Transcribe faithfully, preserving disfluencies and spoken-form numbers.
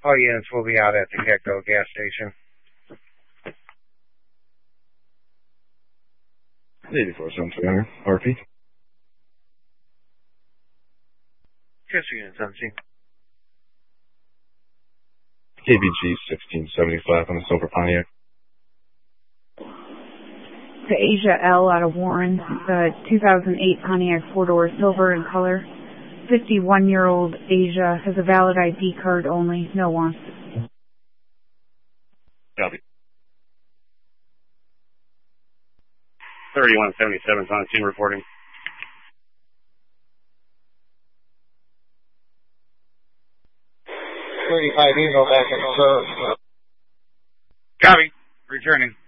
All units will be out at the Gecko gas station. eighty-four seven three hundred, R P. Yes, units on scene. K B G sixteen seventy-five on the silver Pontiac. To Asia L out of Warren, the two thousand eight Pontiac four-door silver in color. fifty-one-year-old Asia has a valid I D card only, no wants. Copy. thirty-one seventy-seven on scene reporting. thirty-five Eagle back in reserve. Copy. Returning.